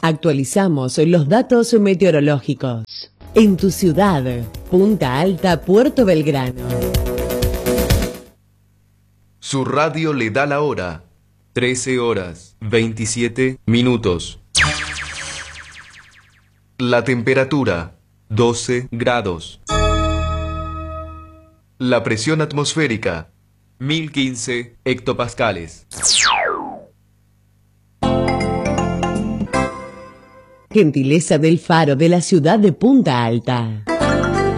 Actualizamos los datos meteorológicos. En tu ciudad, Punta Alta, Puerto Belgrano. Su radio le da la hora. 13 horas, 27 minutos. La temperatura, 12 grados. La presión atmosférica, 1015 hectopascales. Gentileza del Faro de la ciudad de Punta Alta.